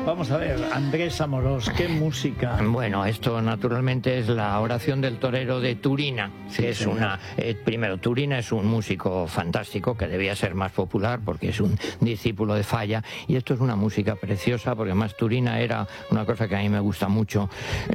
Vamos a ver, Andrés Amorós, ¿qué música? Bueno, esto naturalmente es la oración del torero de Turina, que es una... primero, Turina es un músico fantástico que debía ser más popular porque es un discípulo de Falla, y esto es una música preciosa porque además Turina era una cosa que a mí me gusta mucho,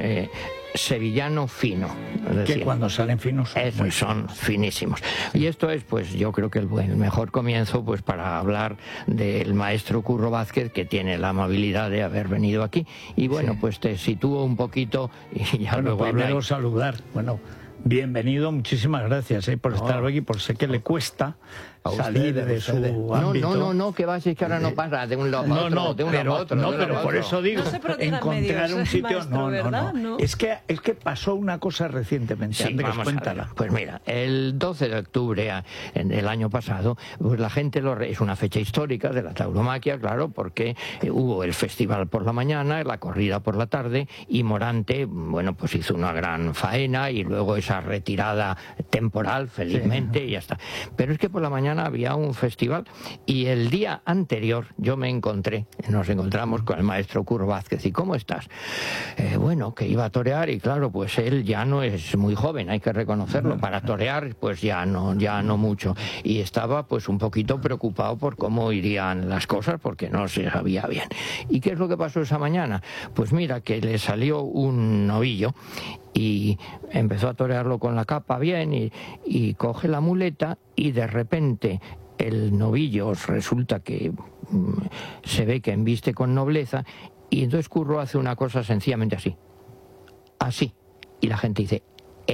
sevillano fino. Es decir, que cuando salen finos son finísimos. Y esto es, pues yo creo que el mejor comienzo pues para hablar del maestro Curro Vázquez, que tiene la amabilidad de haber venido aquí. Y bueno, pues te sitúo un poquito y ya luego primero saludar. Bueno, bienvenido, muchísimas gracias por estar aquí, por sé que le cuesta salir de su ámbito. No, que va a ser que ahora no pasa de un lado a otro, de un lado a otro. No, pero por eso digo, encontrar un sitio... Maestro, no. Es que pasó una cosa recientemente, sí, Andrés, cuéntala. Pues mira, el 12 de octubre del año pasado, pues la gente es una fecha histórica de la tauromaquia, claro, porque hubo el festival por la mañana, la corrida por la tarde, y Morante, bueno, pues hizo una gran faena y luego esa retirada temporal, felizmente, y ya está. Pero es que por la mañana había un festival y el día anterior nos encontramos con el maestro Curro Vázquez. ¿Y cómo estás? Bueno, que iba a torear y claro, pues él ya no es muy joven, hay que reconocerlo, para torear pues ya no mucho, y estaba pues un poquito preocupado por cómo irían las cosas porque no se sabía bien. ¿Y qué es lo que pasó esa mañana? Pues mira, que le salió un novillo y empezó a torearlo con la capa bien y coge la muleta y de repente el novillo resulta que se ve que embiste con nobleza, y entonces Curro hace una cosa sencillamente así, y la gente dice,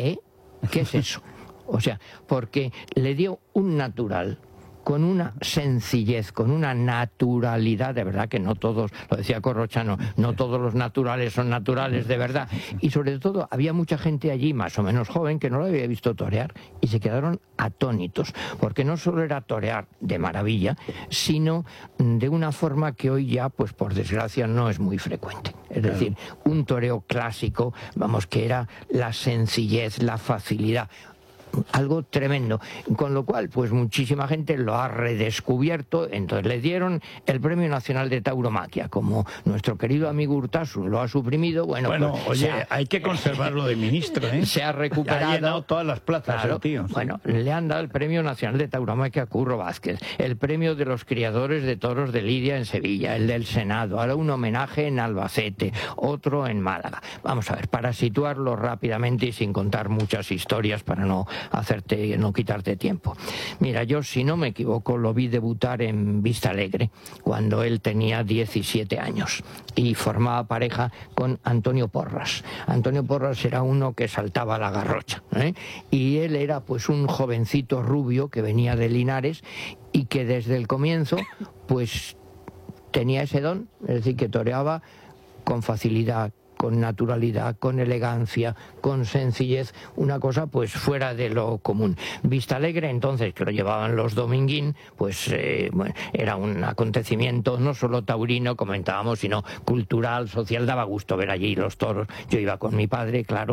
¿qué es eso? O sea, porque le dio un natural, con una sencillez, con una naturalidad, de verdad que no todos, lo decía Corrochano, no todos los naturales son naturales de verdad, y sobre todo había mucha gente allí más o menos joven que no lo había visto torear y se quedaron atónitos, porque no solo era torear de maravilla, sino de una forma que hoy ya, pues por desgracia, no es muy frecuente. Es decir, un toreo clásico, vamos, que era la sencillez, la facilidad, algo tremendo, con lo cual pues muchísima gente lo ha redescubierto. Entonces le dieron el Premio Nacional de Tauromaquia, como nuestro querido amigo Urtasun lo ha suprimido. Bueno, pues, oye, hay que conservarlo de ministro, se ha recuperado, ha llenado todas las plazas, claro, tío. Bueno, le han dado el Premio Nacional de Tauromaquia a Curro Vázquez, el premio de los criadores de toros de Lidia en Sevilla, el del Senado, ahora un homenaje en Albacete, otro en Málaga. Vamos a ver, para situarlo rápidamente y sin contar muchas historias para no quitarte tiempo. Mira, yo, si no me equivoco, lo vi debutar en Vista Alegre cuando él tenía 17 años y formaba pareja con Antonio Porras. Antonio Porras era uno que saltaba la garrocha, y él era pues un jovencito rubio que venía de Linares y que desde el comienzo pues tenía ese don, es decir, que toreaba con facilidad, con naturalidad, con elegancia, con sencillez, una cosa pues fuera de lo común. Vista Alegre, entonces, que lo llevaban los Dominguín, pues bueno, era un acontecimiento no solo taurino, comentábamos, sino cultural, social. Daba gusto ver allí los toros. Yo iba con mi padre, claro,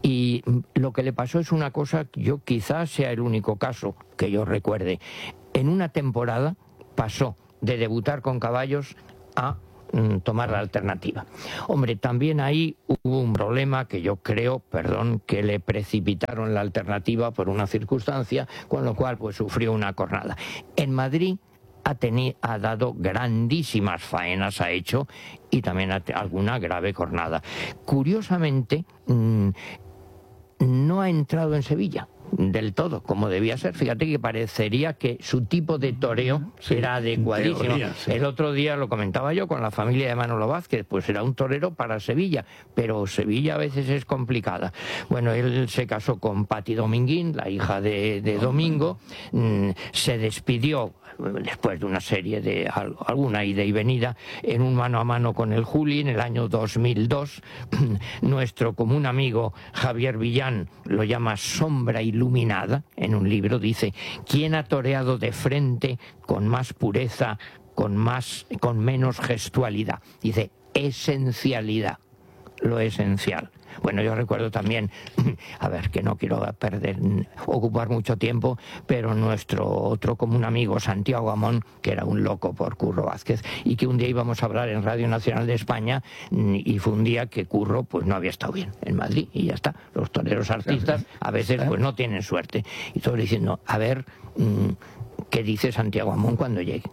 y lo que le pasó es una cosa, yo quizás sea el único caso que yo recuerde. En una temporada pasó de debutar con caballos a tomar la alternativa. Hombre, también ahí hubo un problema que yo creo, que le precipitaron la alternativa por una circunstancia, con lo cual pues sufrió una cornada. En Madrid ha dado grandísimas faenas, ha hecho, y también alguna grave cornada. Curiosamente, no ha entrado en Sevilla del todo, como debía ser. Fíjate que parecería que su tipo de toreo era adecuadísimo. Teoría, el otro día lo comentaba yo con la familia de Manolo Vázquez, pues era un torero para Sevilla, pero Sevilla a veces es complicada. Bueno, él se casó con Pati Dominguín, la hija de Domingo, se despidió después de una serie de alguna ida y venida en un mano a mano con el Juli en el año 2002. Nuestro común amigo Javier Villán lo llama sombra iluminada. En un libro dice: ¿quién ha toreado de frente con más pureza, con menos gestualidad? Dice esencialidad, lo esencial. Bueno, yo recuerdo también, a ver, que no quiero ocupar mucho tiempo, pero nuestro otro común amigo, Santiago Amón, que era un loco por Curro Vázquez, y que un día íbamos a hablar en Radio Nacional de España, y fue un día que Curro pues no había estado bien en Madrid, y ya está. Los toreros artistas a veces pues no tienen suerte. Y todos diciendo, a ver, ¿qué dice Santiago Amón cuando llegue?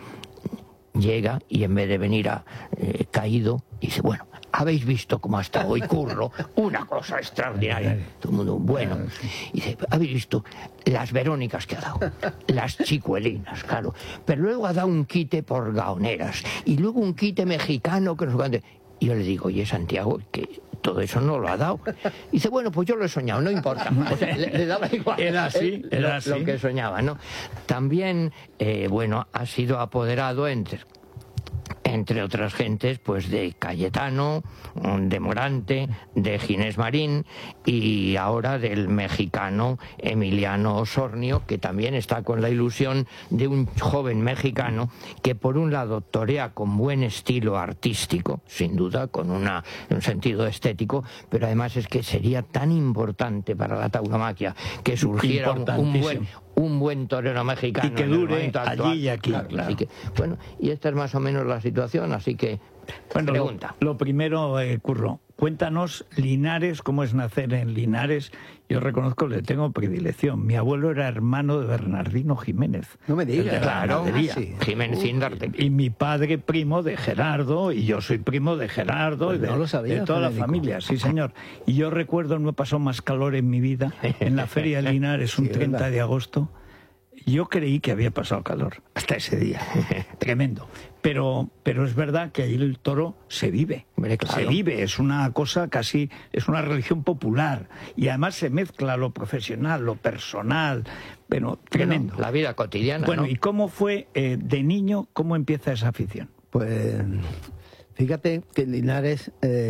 Llega y en vez de venir caído, dice, bueno, ¿habéis visto cómo ha estado hoy Curro? Una cosa extraordinaria. Todo el mundo, bueno. Y dice, ¿habéis visto las Verónicas que ha dado? Las chicuelinas, claro. Pero luego ha dado un quite por gaoneras. Y luego un quite mexicano que nos... Y yo le digo, oye, Santiago, que todo eso no lo ha dado. Y dice, bueno, pues yo lo he soñado, no importa. O sea, le daba igual. Era así, era así. Lo que soñaba, ¿no? También, bueno, ha sido apoderado entre otras gentes, pues de Cayetano, de Morante, de Ginés Marín y ahora del mexicano Emiliano Osornio, que también está con la ilusión de un joven mexicano que por un lado torea con buen estilo artístico, sin duda, con un sentido estético, pero además es que sería tan importante para la tauromaquia que surgiera un buen torero mexicano y que dure allí y aquí. Claro. Así que, bueno, y esta es más o menos la situación, así que bueno, pregunta. Lo primero, Curro, cuéntanos Linares, cómo es nacer en Linares. Yo reconozco que le tengo predilección. Mi abuelo era hermano de Bernardino Jiménez. No me digas. Claro, sí. Jiménez Indarte. Y mi padre primo de Gerardo, y yo soy primo de Gerardo, pues y no lo sabía, de toda Federico. la familia, sí señor. Y yo recuerdo, no he pasado más calor en mi vida, en la Feria de Linares, un 30 de agosto. Yo creí que había pasado calor hasta ese día. Tremendo. Pero es verdad que ahí el toro se vive. Hombre, claro. Se vive, es una cosa casi, es una religión popular. Y además se mezcla lo profesional, lo personal. Bueno, tremendo. Bueno, la vida cotidiana, Bueno, ¿no? ¿y cómo fue de niño, cómo empieza esa afición? Pues fíjate que en Linares,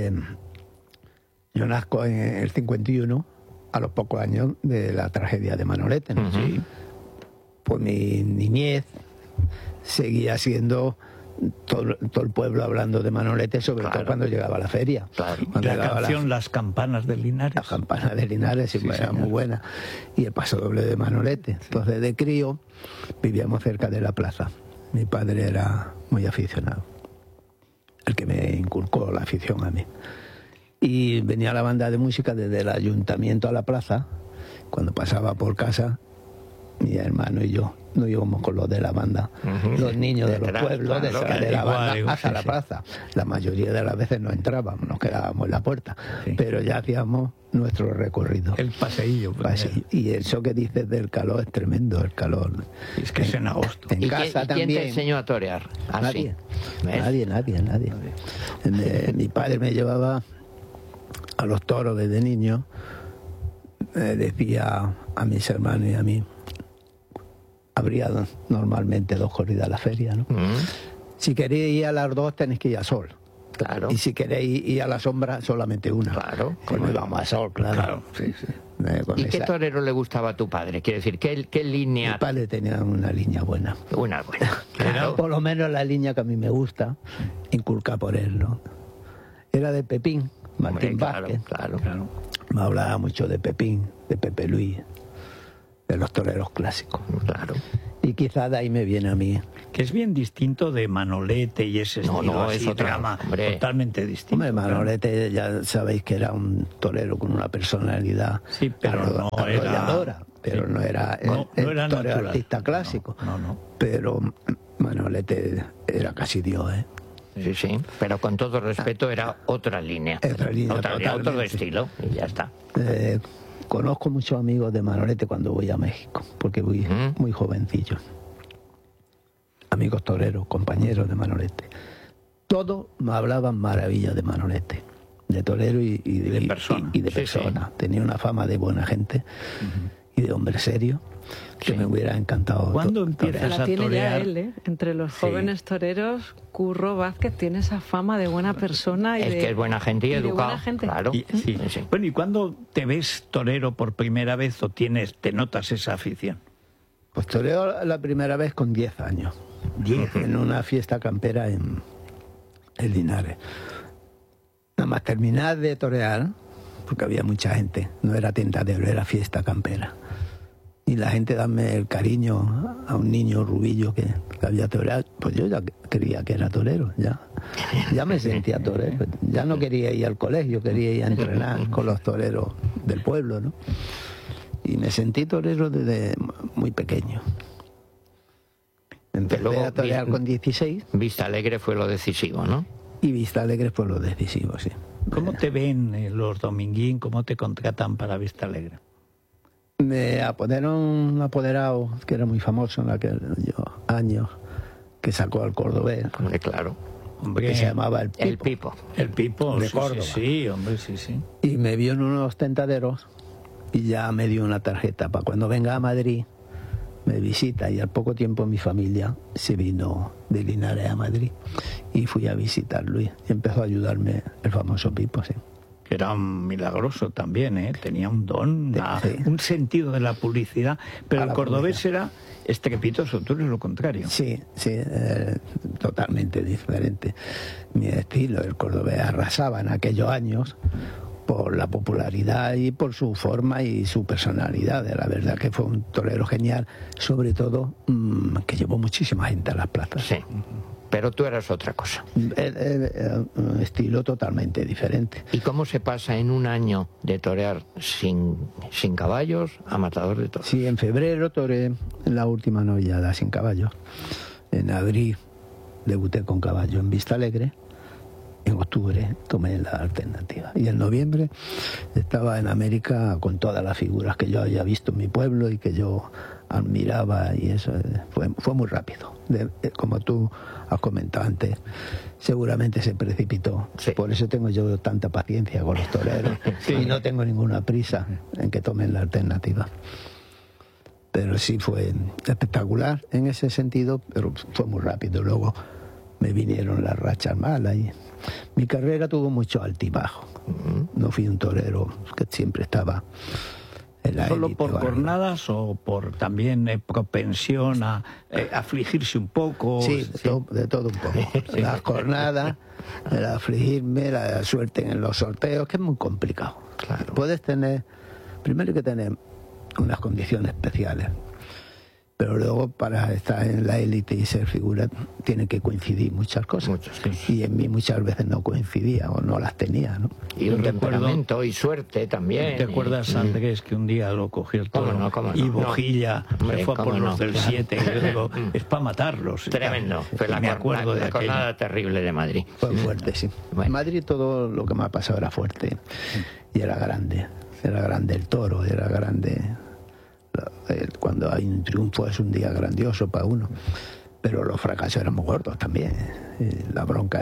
yo nazco en el 51, a los pocos años de la tragedia de Manolete, ¿no? Sí. Pues mi niñez seguía siendo todo el pueblo hablando de Manolete, sobre todo cuando llegaba a la feria. Claro. Cuando La llegaba canción Las Campanas de Linares. La campana de Linares Sí, era señor. muy buena. Y el paso doble de Manolete. Entonces, de crío, vivíamos cerca de la plaza. Mi padre era muy aficionado, el que me inculcó la afición a mí. Y venía la banda de música desde el ayuntamiento a la plaza. Cuando pasaba por casa, mi hermano y yo no íbamos con los de la banda, los niños de los pueblos, de la banda hasta la plaza. La mayoría de las veces no entrábamos, nos quedábamos en la puerta, pero ya hacíamos nuestro recorrido. El paseillo. Y eso que dices del calor es tremendo, el calor. Es que es en agosto. En ¿Y casa quién también. te enseñó a torear? Nadie. ¿Ves? Nadie. Mi padre me llevaba a los toros desde niño. Decía a mis hermanos y a mí, habría normalmente 2 corridas a la feria, ¿no? Si queréis ir a las 2 tenéis que ir a sol. Claro. Y si queréis ir a la sombra, solamente una. Claro. Pues nos íbamos a sol, claro. Sí. ¿Y qué torero le gustaba a tu padre? Quiero decir, ¿qué línea? Mi padre tenía una línea buena. Una buena. Claro. Por lo menos la línea que a mí me gusta, inculca por él, ¿no? Era de Pepín, Martín Hombre, Vázquez. Claro. Me hablaba mucho de Pepín, de Pepe Luis, de los toreros clásicos. Claro. Y quizá de ahí me viene a mí. Que es bien distinto de Manolete y ese estilo No, así, es otra, drama, hombre. totalmente distinto. Hombre, Manolete ya sabéis que era un torero con una personalidad Sí, pero no arrolladora, era... pero sí. no era No era torero natural. artista clásico. No. Pero Manolete era casi Dios, ¿eh? Sí, pero con todo respeto era otra línea. Otra línea, otro totalmente. estilo, y ya está. Conozco muchos amigos de Manolete cuando voy a México, porque voy muy jovencillo. Amigos toreros, compañeros de Manolete. Todos me hablaban maravillas de Manolete, de torero y de persona. Y de persona. Tenía una fama de buena gente y de hombre serio que me hubiera encantado. ¿Cuándo empiezas La a tiene torear? ya él, ¿eh? Entre los jóvenes toreros, Curro Vázquez tiene esa fama de buena persona. Es que es buena gente y de educado. buena gente. Claro. Sí. Bueno, ¿y cuándo te ves torero por primera vez o te notas esa afición? Pues toreo la primera vez con 10 años. 10. En una fiesta campera en Linares. Nada más terminar de torear, porque había mucha gente. No era tentadero, era fiesta campera. Y la gente dame el cariño a un niño rubillo que había toreado. Pues yo ya creía que era torero, ya me sentía torero. Ya no quería ir al colegio, quería ir a entrenar con los toreros del pueblo, ¿no? Y me sentí torero desde muy pequeño. Empecé a torear con 16. Vista Alegre fue lo decisivo, ¿no? Y Vista Alegre fue lo decisivo, sí. ¿Cómo te ven los dominguín? ¿Cómo te contratan para Vista Alegre? Me apoderaron un apoderado que era muy famoso en aquellos años, que sacó al cordobés. Hombre, claro. Hombre, que se llamaba El Pipo. El Pipo, de sí, Córdoba. Sí, hombre, sí. Y me vio en unos tentaderos y ya me dio una tarjeta para cuando venga a Madrid, me visita. Y al poco tiempo mi familia se vino de Linares a Madrid y fui a visitarlo y empezó a ayudarme el famoso Pipo, sí. Que era un milagroso también, ¿eh? Tenía un don, Sí. un sentido de la publicidad, pero A el la cordobés publicidad. era estrepitoso, tú eres lo contrario. Sí, totalmente diferente. Mi estilo, el cordobés arrasaba en aquellos años por la popularidad y por su forma y su personalidad. La verdad que fue un torero genial, sobre todo que llevó muchísima gente a las plazas. Sí, pero tú eras otra cosa. Un estilo totalmente diferente. ¿Y cómo se pasa en un año de torear sin caballos a matador de toros? Sí, en febrero toreé la última novillada sin caballos. En abril debuté con caballo en Vista Alegre. En octubre tomé la alternativa. Y en noviembre estaba en América con todas las figuras que yo había visto en mi pueblo y que yo admiraba, y eso fue muy rápido. Como tú has comentado antes, seguramente se precipitó. Sí. Por eso tengo yo tanta paciencia con los toreros y no tengo ninguna prisa en que tomen la alternativa. Pero sí fue espectacular en ese sentido, pero fue muy rápido. Luego me vinieron las rachas malas y mi carrera tuvo mucho altibajo. No fui un torero que siempre estaba en la ¿Solo élite por o arriba. jornadas o por también propensión a afligirse un poco? Sí, de todo un poco. Las jornadas, el afligirme, la suerte en los sorteos, que es muy complicado. Claro. Puedes tener, primero hay que tener unas condiciones especiales, pero luego para estar en la élite y ser figura tiene que coincidir muchas cosas. Muchas cosas. Y en mí muchas veces no coincidía o no las tenía, ¿no? Y un temperamento y suerte también. ¿Te acuerdas, Andrés, que un día lo cogió el toro? ¿Cómo no? Y Bojilla Hombre, se fue a por cómo los no. del 7. Y yo digo, es para matarlos. Tremendo. Fue Me acuerdo de la aquello. jornada terrible de Madrid. Fue fuerte, sí. Bueno. En Madrid todo lo que me ha pasado era fuerte y era grande. Era grande el toro, era grande. Cuando hay un triunfo es un día grandioso para uno. Pero los fracasos eran muy gordos también. La bronca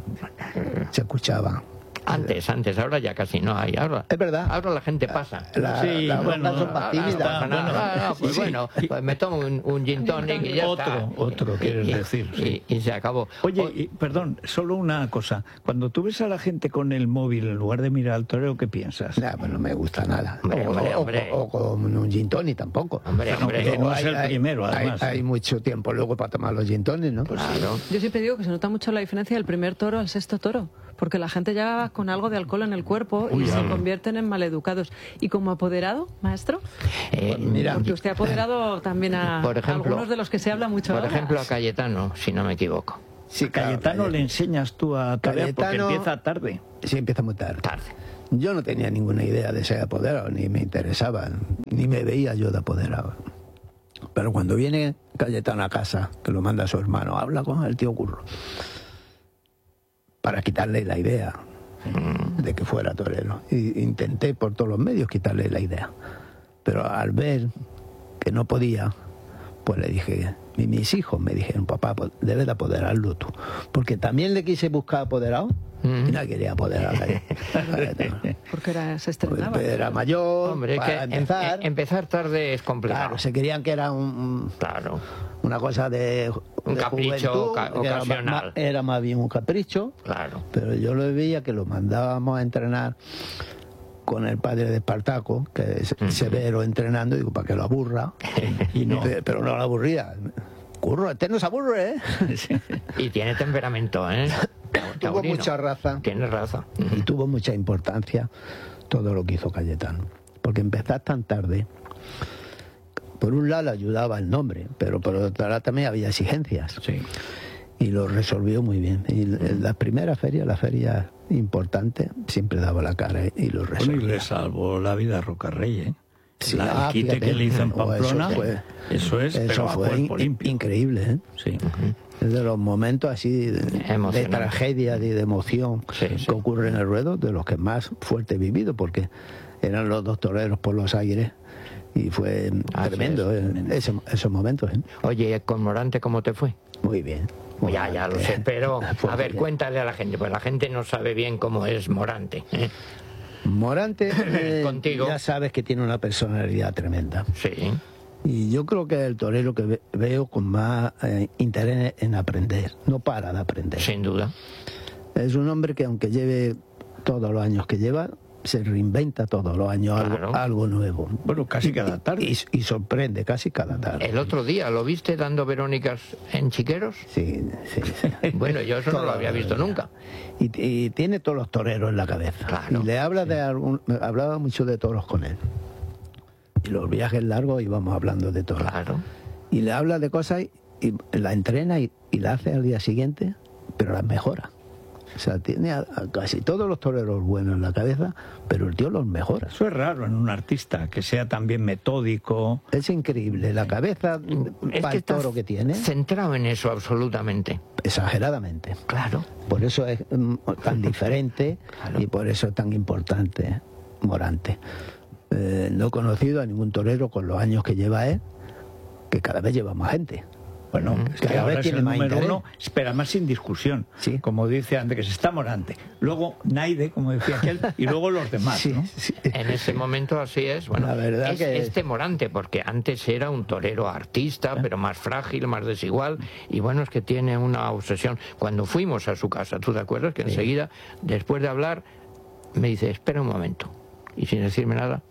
se escuchaba. Antes, ahora ya casi no hay. Ahora, Es verdad. Ahora la gente pasa. Sí, las bueno, broncas son más Ah, tímidas. no pasa nada. Pues sí. bueno, pues me tomo un gin tonic y ya está. Otro, quieres decir, sí. Y se acabó. Oye, perdón, solo una cosa. Cuando tú ves a la gente con el móvil en lugar de mirar al torero, ¿qué piensas? Nah, pues no me gusta nada. Hombre. O con un gin tonic tampoco. Hombre, que no es el primero, además. Hay mucho tiempo luego para tomar los gin tonics, ¿no? Claro. Yo siempre digo que se nota mucho la diferencia del primer toro al sexto toro, porque la gente ya con algo de alcohol en el cuerpo y se convierten en maleducados. ¿Y como apoderado, maestro? Mira, Porque usted ha apoderado también a Por ejemplo, algunos de los que se habla mucho Por ahora. ejemplo, a Cayetano, si no me equivoco. sí, Cayetano le enseñas tú a torear porque Cayetano- empieza tarde. Sí, empieza muy tarde. Tarde. Yo no tenía ninguna idea de ser apoderado, ni me interesaba, ni me veía yo de apoderado. Pero cuando viene Cayetano a casa, que lo manda a su hermano, habla con el tío Curro, para quitarle la idea de que fuera torero. Y intenté por todos los medios quitarle la idea. Pero al ver que no podía, pues le dije, y mis hijos me dijeron, papá, pues debes de apoderarlo tú. Porque también le quise buscar apoderado y no quería apoderar a Cayetano. Porque se estrenaba. Era mayor, Hombre, es para que empezar. empezar tarde es complicado. Claro, se querían que era Claro. una cosa de capricho juventud, que ocasional. era más bien un capricho, Claro. pero yo lo veía que lo mandábamos a entrenar con el padre de Espartaco, que es severo entrenando, digo, para que lo aburra, Y no. pero no lo aburría. Curro, este no se aburre, ¿eh? Y tiene temperamento, ¿eh? Tuvo Taurino. mucha raza Tiene raza. y tuvo mucha importancia todo lo que hizo Cayetano. Porque empezar tan tarde, por un lado le ayudaba el nombre, pero por otro lado también había exigencias. Sí. Y lo resolvió muy bien. Y en la primera feria, la feria importante, siempre daba la cara y lo resolvía. Bueno, y le salvó la vida a Rocarrey, ¿eh? Sí, El quite fíjate, que le hizo en Pamplona, eso fue increíble, ¿eh? Sí. Es de los momentos así de tragedia y de emoción que ocurre en el ruedo, de los que más fuerte he vivido, porque eran los 2 toreros por los aires y fue tremendo esos momentos, ¿eh? Oye, con Morante, ¿cómo te fue? Muy bien. Ya lo sé, pero a ver, cuéntale a la gente, pues la gente no sabe bien cómo es Morante, ¿eh? Morante, contigo, ya sabes que tiene una personalidad tremenda. Sí. Y yo creo que es el torero que veo con más interés en aprender. No para de aprender. Sin duda. Es un hombre que aunque lleve todos los años que lleva, se reinventa todos los años, claro, algo nuevo. Bueno, casi cada tarde. Y sorprende casi cada tarde. El otro día, ¿lo viste dando Verónicas en Chiqueros? Sí. Bueno, yo eso no lo había visto nunca. Y tiene todos los toreros en la cabeza. Claro. Y le habla hablaba mucho de toros con él. Y los viajes largos íbamos hablando de toros. Claro. Y le habla de cosas y la entrena y la hace al día siguiente, pero las mejora. O sea, tiene a casi todos los toreros buenos en la cabeza, pero el tío los mejora. Eso es raro en un artista, que sea también metódico. Es increíble, la cabeza para el toro que tiene. Centrado en eso absolutamente. Exageradamente. Claro. Por eso es tan diferente claro. Y por eso es tan importante Morante. No he conocido a ningún torero con los años que lleva él, que cada vez lleva más gente. Bueno, es que ahora es el número uno, espera más sin discusión. Sí. Como dice antes, que se está Morante. Luego Naide, como decía aquel, y luego los demás, sí, ¿no? Sí. En ese momento así es. Bueno, la verdad es que este Morante, porque antes era un torero artista, pero más frágil, más desigual. Y bueno, es que tiene una obsesión. Cuando fuimos a su casa, ¿tú te acuerdas? Que enseguida, después de hablar, me dice, espera un momento. Y sin decirme nada,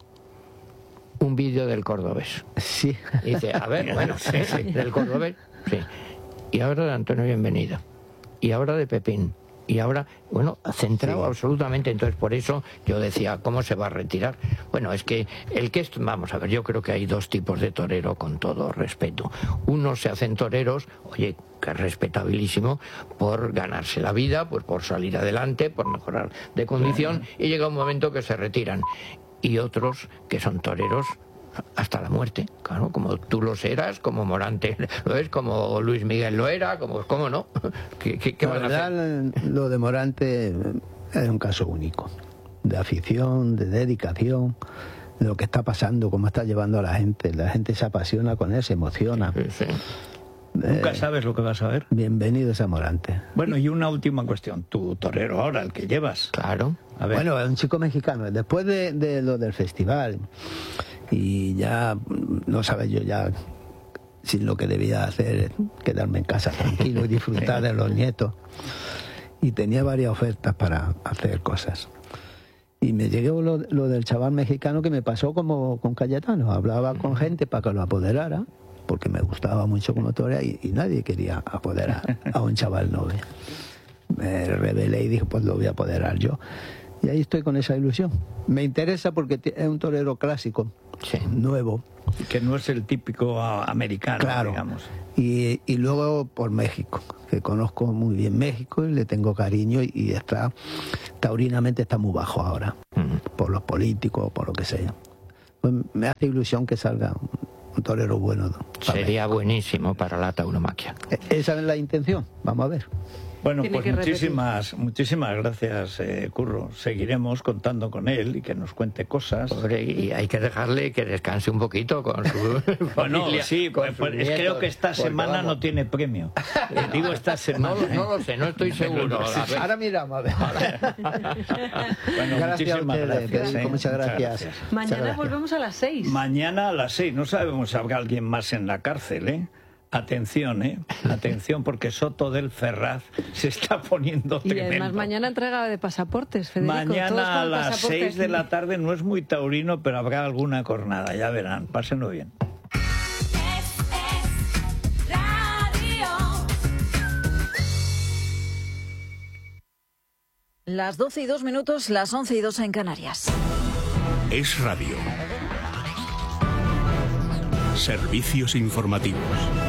un vídeo del cordobés. Sí. Y dice, a ver, bueno, sí, del cordobés, sí. Y ahora de Antonio Bienvenida. Y ahora de Pepín. Y ahora, bueno, centrado absolutamente. Entonces, por eso yo decía, ¿cómo se va a retirar? Bueno, es que vamos a ver, yo creo que hay 2 tipos de torero, con todo respeto. Unos se hacen toreros, oye, que es respetabilísimo, por ganarse la vida, pues por salir adelante, por mejorar de condición, y llega un momento que se retiran. Y otros que son toreros hasta la muerte, claro, como tú lo eras, como Morante lo es, como Luis Miguel lo era, ¿cómo no? ¿Qué van a hacer? Lo de Morante es un caso único, de afición, de dedicación, de lo que está pasando, cómo está llevando a la gente se apasiona con él, se emociona. Sí. Nunca sabes lo que vas a ver. Bienvenidos a Morante. Bueno, y una última cuestión, tu torero ahora, el que llevas. Claro. A ver. Bueno, es un chico mexicano. Después de lo del festival, y ya no sabes yo ya si lo que debía hacer es quedarme en casa tranquilo y disfrutar de los nietos. Y tenía varias ofertas para hacer cosas. Y me llegó lo del chaval mexicano, que me pasó como con Cayetano. Hablaba con gente para que lo apoderara, porque me gustaba mucho como torero, y nadie quería apoderar a un chaval noble. Me rebelé y dije, pues lo voy a apoderar yo. Y ahí estoy con esa ilusión. Me interesa porque es un torero clásico, nuevo. Que no es el típico americano, claro, digamos. Y luego por México, que conozco muy bien México y le tengo cariño, y taurinamente está muy bajo ahora, por los políticos, por lo que sea. Pues me hace ilusión que salga un torero bueno. Sería buenísimo para la tauromaquia. Esa es la intención, vamos a ver. Bueno, pues muchísimas gracias, Curro. Seguiremos contando con él y que nos cuente cosas. Pobre, y hay que dejarle que descanse un poquito con su familia. Sí, pues creo que esta semana no tiene premio. Digo esta semana. No lo sé, no estoy seguro. Ahora miramos, a ver. Bueno, gracias a ustedes, gracias, Federico, muchas gracias. Mañana volvemos a las 6. Mañana a las 6. No sabemos si habrá alguien más en la cárcel, ¿eh? Atención, atención, porque Soto del Ferraz se está poniendo tremendo. Y además mañana entrega de pasaportes, Federico. Mañana a las 6 de la tarde, no es muy taurino, pero habrá alguna cornada, ya verán. Pásenlo bien. Las 12:02, las 11:02 en Canarias. Es Radio. Servicios informativos.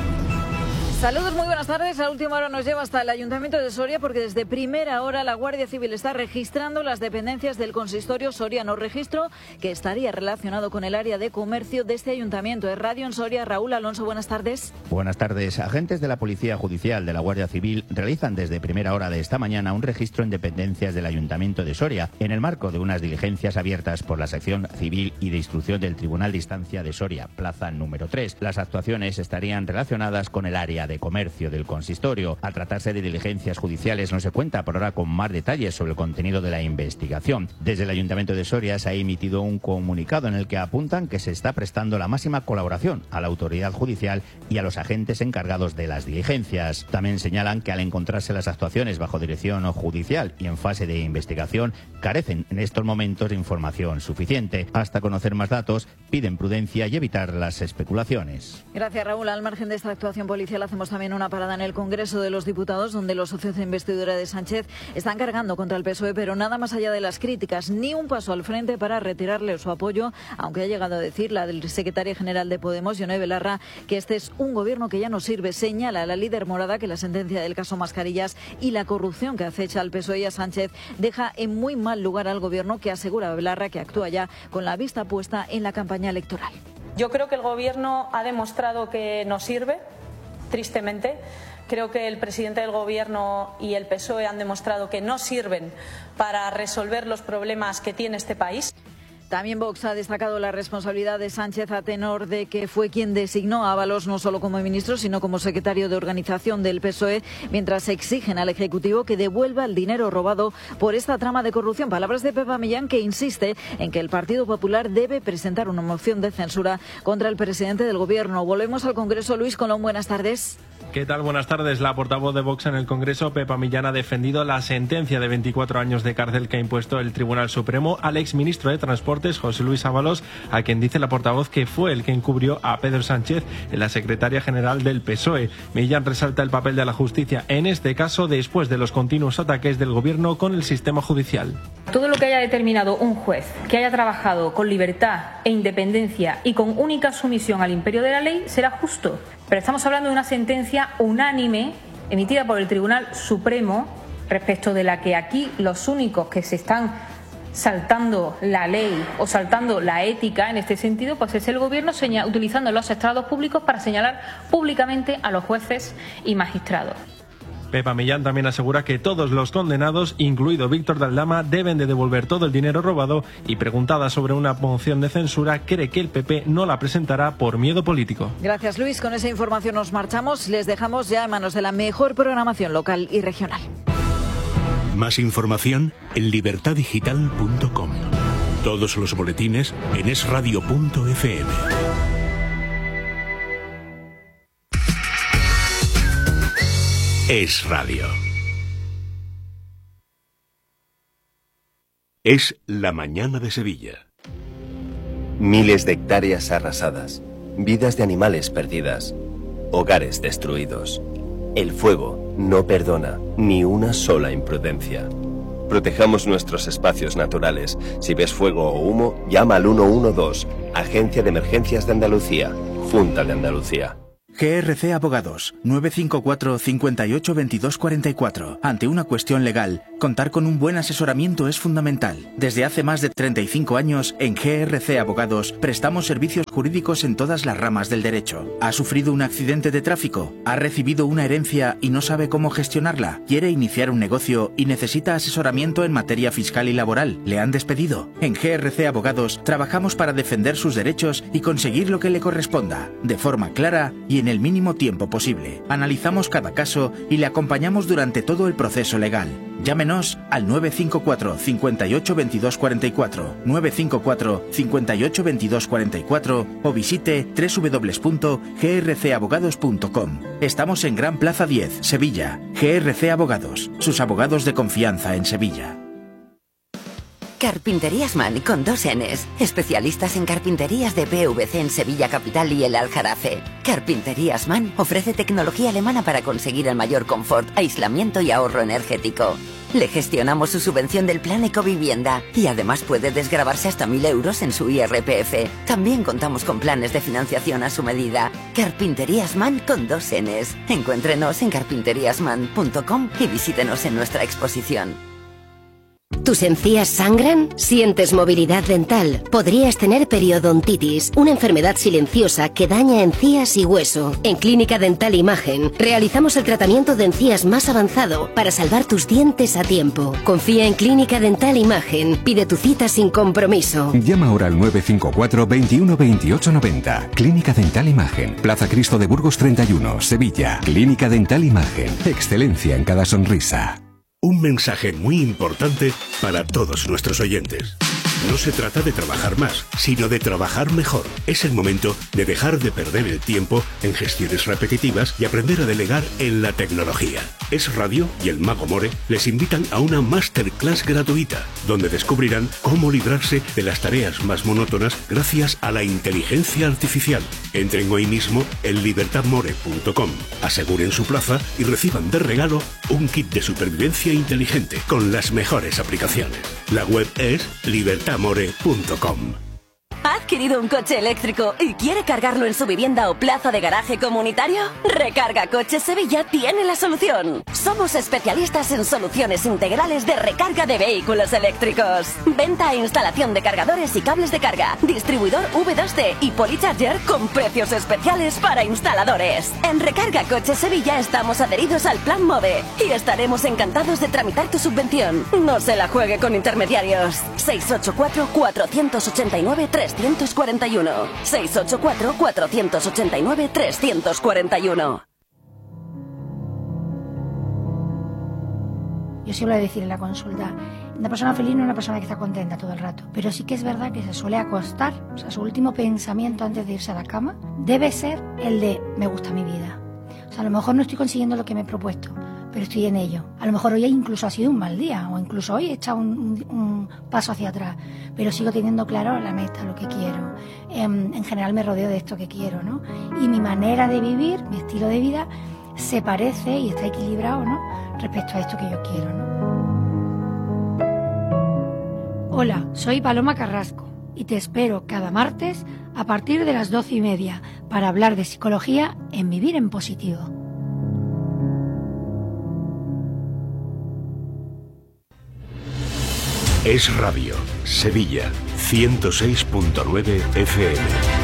Saludos, muy buenas tardes. La última hora nos lleva hasta el Ayuntamiento de Soria porque desde primera hora la Guardia Civil está registrando las dependencias del consistorio soriano, registro que estaría relacionado con el área de comercio de este ayuntamiento. Es Radio en Soria. Raúl Alonso, buenas tardes. Buenas tardes. Agentes de la Policía Judicial de la Guardia Civil realizan desde primera hora de esta mañana un registro en dependencias del Ayuntamiento de Soria en el marco de unas diligencias abiertas por la sección civil y de instrucción del Tribunal de Instancia de Soria, plaza número 3. Las actuaciones estarían relacionadas con el área de comercio del consistorio. Al tratarse de diligencias judiciales no se cuenta por ahora con más detalles sobre el contenido de la investigación. Desde el Ayuntamiento de Soria se ha emitido un comunicado en el que apuntan que se está prestando la máxima colaboración a la autoridad judicial y a los agentes encargados de las diligencias. También señalan que al encontrarse las actuaciones bajo dirección judicial y en fase de investigación carecen en estos momentos de información suficiente. Hasta conocer más datos, piden prudencia y evitar las especulaciones. Gracias, Raúl. Al margen de esta actuación policial hacemos también una parada en el Congreso de los Diputados, donde los socios de investidura de Sánchez están cargando contra el PSOE, pero nada más allá de las críticas, ni un paso al frente para retirarle su apoyo, aunque ha llegado a decir la del secretaria general de Podemos, Yone Belarra, que este es un gobierno que ya no sirve. Señala a la líder morada que la sentencia del caso Mascarillas y la corrupción que acecha al PSOE y a Sánchez deja en muy mal lugar al gobierno, que asegura Belarra que actúa ya con la vista puesta en la campaña electoral. Yo creo que el gobierno ha demostrado que no sirve. Tristemente, creo que el presidente del Gobierno y el PSOE han demostrado que no sirven para resolver los problemas que tiene este país. También Vox ha destacado la responsabilidad de Sánchez a tenor de que fue quien designó a Ábalos no solo como ministro, sino como secretario de organización del PSOE, mientras exigen al Ejecutivo que devuelva el dinero robado por esta trama de corrupción. Palabras de Pepa Millán, que insiste en que el Partido Popular debe presentar una moción de censura contra el presidente del Gobierno. Volvemos al Congreso. Luis Colón, buenas tardes. ¿Qué tal? Buenas tardes. La portavoz de Vox en el Congreso, Pepa Millán, ha defendido la sentencia de 24 años de cárcel que ha impuesto el Tribunal Supremo al exministro de Transportes, José Luis Ábalos, a quien dice la portavoz que fue el que encubrió a Pedro Sánchez en la secretaria general del PSOE. Millán resalta el papel de la justicia en este caso después de los continuos ataques del Gobierno con el sistema judicial. Todo lo que haya determinado un juez que haya trabajado con libertad e independencia y con única sumisión al imperio de la ley será justo. Pero estamos hablando de una sentencia unánime emitida por el Tribunal Supremo, respecto de la que aquí los únicos que se están saltando la ley o saltando la ética en este sentido, pues es el Gobierno, utilizando los estrados públicos para señalar públicamente a los jueces y magistrados. Pepa Millán también asegura que todos los condenados, incluido Víctor de Aldama, deben de devolver todo el dinero robado, y preguntada sobre una moción de censura, cree que el PP no la presentará por miedo político. Gracias, Luis. Con esa información nos marchamos. Les dejamos ya en manos de la mejor programación local y regional. Más información en libertadigital.com. Todos los boletines en esradio.fm. Es Radio. Es la mañana de Sevilla. Miles de hectáreas arrasadas, vidas de animales perdidas, hogares destruidos. El fuego no perdona ni una sola imprudencia. Protejamos nuestros espacios naturales. Si ves fuego o humo, llama al 112, Agencia de Emergencias de Andalucía, Junta de Andalucía. GRC Abogados, 954 58 22 44. Ante una cuestión legal, contar con un buen asesoramiento es fundamental. Desde hace más de 35 años, en GRC Abogados, prestamos servicios jurídicos en todas las ramas del derecho. ¿Ha sufrido un accidente de tráfico? ¿Ha recibido una herencia y no sabe cómo gestionarla? ¿Quiere iniciar un negocio y necesita asesoramiento en materia fiscal y laboral? ¿Le han despedido? En GRC Abogados, trabajamos para defender sus derechos y conseguir lo que le corresponda, de forma clara y en el mínimo tiempo posible. Analizamos cada caso y le acompañamos durante todo el proceso legal. Llámenos al 954 58 22 44, 954 58 22 44 o visite www.grcabogados.com. Estamos en Gran Plaza 10, Sevilla. GRC Abogados, sus abogados de confianza en Sevilla. Carpinterías Man, con 2 Ns. Especialistas en carpinterías de PVC en Sevilla Capital y el Aljarafe. Carpinterías Man ofrece tecnología alemana para conseguir el mayor confort, aislamiento y ahorro energético. Le gestionamos su subvención del plan Ecovivienda y además puede desgravarse hasta 1.000 euros en su IRPF. También contamos con planes de financiación a su medida. Carpinterías Mann con 2 Ns. Encuéntrenos en carpinteriasmann.com y visítenos en nuestra exposición. ¿Tus encías sangran? ¿Sientes movilidad dental? Podrías tener periodontitis, una enfermedad silenciosa que daña encías y hueso. En Clínica Dental Imagen realizamos el tratamiento de encías más avanzado para salvar tus dientes a tiempo. Confía en Clínica Dental Imagen. Pide tu cita sin compromiso. Llama ahora al 954 21 28 90. Clínica Dental Imagen. Plaza Cristo de Burgos 31, Sevilla. Clínica Dental Imagen. Excelencia en cada sonrisa. Un mensaje muy importante para todos nuestros oyentes. No se trata de trabajar más, sino de trabajar mejor. Es el momento de dejar de perder el tiempo en gestiones repetitivas y aprender a delegar en la tecnología. Es Radio y el Mago More les invitan a una masterclass gratuita, donde descubrirán cómo librarse de las tareas más monótonas gracias a la inteligencia artificial. Entren hoy mismo en libertadmore.com, aseguren su plaza y reciban de regalo un kit de supervivencia inteligente con las mejores aplicaciones. La web es libertadmore.com. ¿Ha adquirido un coche eléctrico y quiere cargarlo en su vivienda o plaza de garaje comunitario? Recarga Coches Sevilla tiene la solución. Somos especialistas en soluciones integrales de recarga de vehículos eléctricos. Venta e instalación de cargadores y cables de carga. Distribuidor V2D y Polycharger con precios especiales para instaladores. En Recarga Coches Sevilla estamos adheridos al Plan MOVE y estaremos encantados de tramitar tu subvención. No se la juegue con intermediarios. 684-489-341. 684-489-341. Yo suelo decir en la consulta, una persona feliz no es una persona que está contenta todo el rato, pero sí que es verdad que se suele acostar, o sea, su último pensamiento antes de irse a la cama debe ser el de me gusta mi vida. O sea, a lo mejor no estoy consiguiendo lo que me he propuesto, pero estoy en ello. A lo mejor hoy incluso ha sido un mal día, o incluso hoy he echado un paso hacia atrás, pero sigo teniendo claro la meta, lo que quiero. En general me rodeo de esto que quiero, ¿no? Y mi manera de vivir, mi estilo de vida, se parece y está equilibrado, ¿no?, respecto a esto que yo quiero, ¿no? Hola, soy Paloma Carrasco y te espero cada martes a partir de las 12:30 para hablar de psicología en Vivir en Positivo. Es Radio, Sevilla, 106.9 FM.